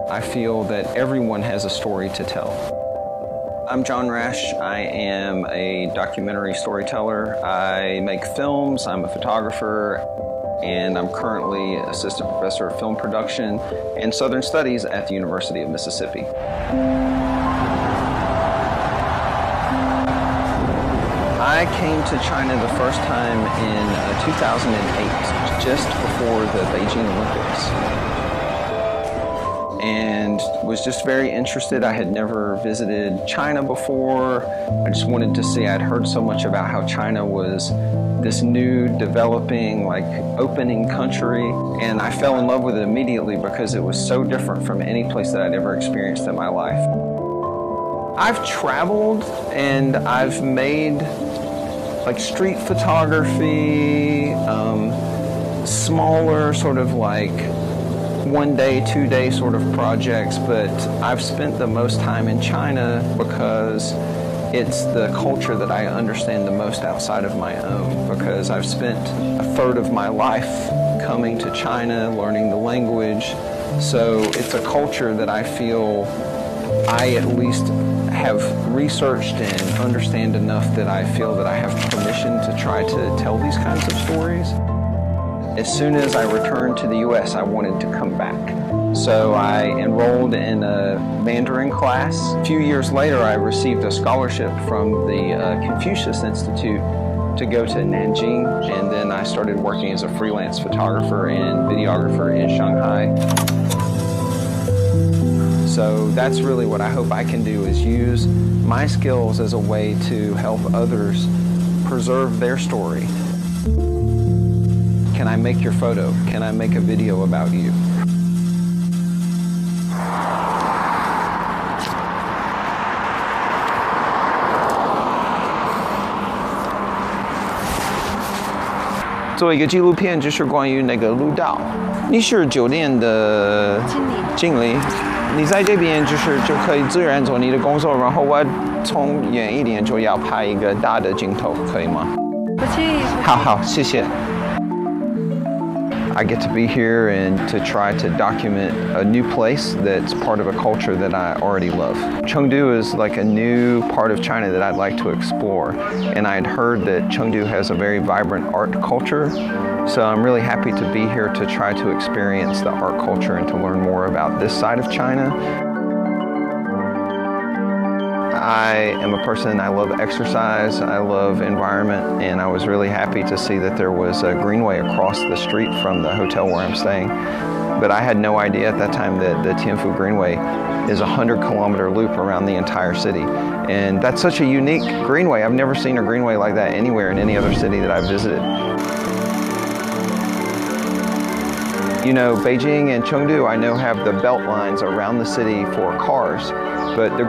I feel that everyone has a story to tell. I'm John Rash. I am a documentary storyteller. I make films, I'm a photographer, and I'm currently assistant professor of film production and Southern Studies at the University of Mississippi. I came to China the first time in 2008, just before the Beijing Olympics, and was just very interested. I had never visited China before. I just wanted to see. I'd heard so much about how China was this new, developing, like opening country, and I fell in love with it immediately because it was so different from any place that I'd ever experienced in my life. I've traveled and I've made like street photography, smaller sort of like 1 day, 2 day sort of projects, but I've spent the most time in China because it's the culture that I understand the most outside of my own, because I've spent a third of my life coming to China, learning the language. So it's a culture that I feel I at least have researched and understand enough that I feel that I have permission to try to tell these kinds of stories. As soon as I returned to the US, I wanted to come back. So I enrolled in a Mandarin class. A few years later, I received a scholarship from the Confucius Institute to go to Nanjing, and then I started working as a freelance photographer and videographer in Shanghai. So that's really what I hope I can do, is use my skills as a way to help others preserve their story. Can I make your photo? Can I make a video about you?做一个纪录片，就是关于那个陆道。你是酒店的经理，你在这边就可以自然做你的工作，然后我从远一点就要拍一个大的镜头，可以吗？好，谢谢。I get to be here and to try to document a new place that's part of a culture that I already love. Chengdu is like a new part of China that I'd like to explore, and I had heard that Chengdu has a very vibrant art culture, so I'm really happy to be here to try to experience the art culture and to learn more about this side of China. I am a person, I love exercise, I love environment, and I was really happy to see that there was a greenway across the street from the hotel where I'm staying. But I had no idea at that time that the Tianfu Greenway is a 100-kilometer loop around the entire city. And that's such a unique greenway. I've never seen a greenway like that anywhere in any other city that I've visited. You know, Beijing and Chengdu, I know, have the belt lines around the city for cars, but the